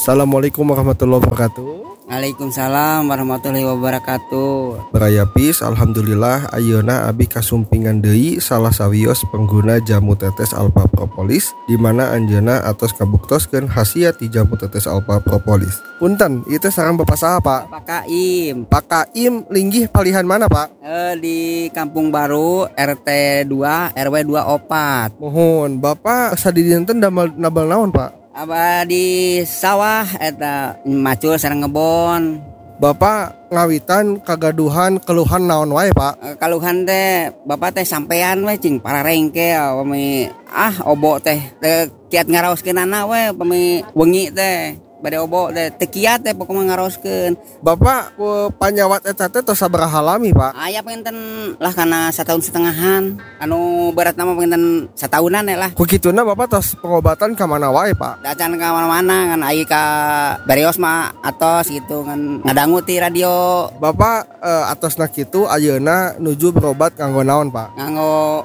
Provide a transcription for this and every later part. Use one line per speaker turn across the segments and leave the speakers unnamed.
Assalamualaikum warahmatullahi wabarakatuh.
Waalaikumsalam warahmatullahi wabarakatuh.
Berayapis, alhamdulillah ayeuna abi kasumpingan deui salah sawios pengguna jamu tetes alpha propolis di mana anjeunna atos kabuktoskeun khasiat ti jamu tetes alpha propolis. Punten, ieu teh sareng Bapak saha, Pak?
Pak Kaim.
Pak Kaim linggih palihan mana, Pak?
Di Kampung Baru RT 2 RW 24.
Mohon, Bapak sadidinten damel nabal naon, Pak?
Aba di sawah eta macul sareng ngebon.
Bapak ngawitan kagaduhan keluhan naon wae, Pak?
Kaluhan teh Bapak teh sampean we cing para rengke pami obo teh kiat ngaraoskeunana we pami wengi teh bade obo teh teu kiat teh pokona ngaraoskeun.
Bapak panyawat eta teh tos sabaraha lami, Pak?
Aya pengenten lah kana 1,5 tahunan. Anu beratna mah pengenten 1 tahunan lah.
Ku kituna Bapak tos pengobatan ka mana wae, Pak?
Dacan ka mana-mana kan aya ka Barios mah atos gitu kan ngadangu ti radio.
Bapak atosna kitu ayeuna nuju berobat kanggo naon, Pak?
Nganggo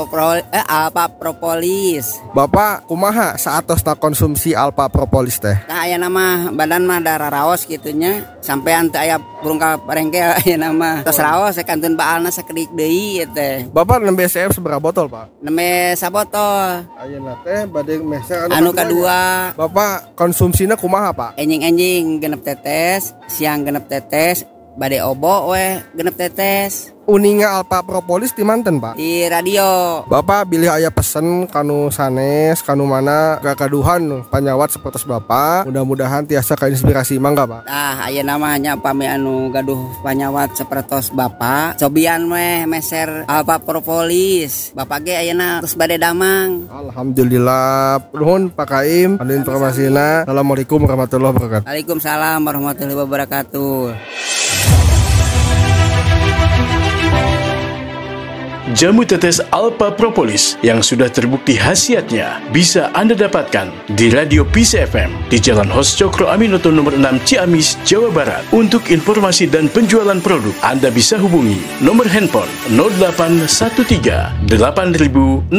alpha propolis.
Bapak kumaha saatosna konsumsi alpha propolis teh?
Tah aya nama badan mah darah raos gitunya. Sampean teu aya burung ka parengke aya nama tos raos kantun baalna sakedik deui teh.
Bapak nembe CF seberapa botol, Pak?
Nembe sabotol.
Ayeuna teh bade mehse
Anu kadua.
Bapak konsumsina kumaha, Pak?
Enjing-enjing genep tetes, siang genep tetes, bade obo we genep tetes.
Uninga alpha propolis di manten, Pak?
Di radio.
Bapak bilih aya pesen kanu sanes kanu mana kakaduhan panyawat sapertos Bapak. Mudah-mudahan tiasa kainspirasi mangga, Pak.
Aya namanya pami anu gaduh panyawat sapertos Bapak. Cobian we meser alpha propolis. Bapak ge ayeuna terus bade damang.
Alhamdulillah. Nuhun Pak Kaim anu informasina. Assalamualaikum warahmatullahi wabarakatuh.
Waalaikumsalam warahmatullahi wabarakatuh.
Jamu tetes alpha propolis yang sudah terbukti khasiatnya bisa Anda dapatkan di Radio Peace FM di Jalan Hos Cokro Aminoto nomor 6 Ciamis, Jawa Barat. Untuk informasi dan penjualan produk, Anda bisa hubungi nomor handphone 0813 8000 6860.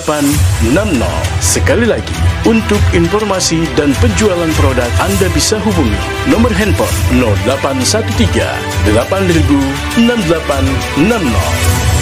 Sekali lagi, untuk informasi dan penjualan produk, Anda bisa hubungi nomor handphone 0813 8000 6860.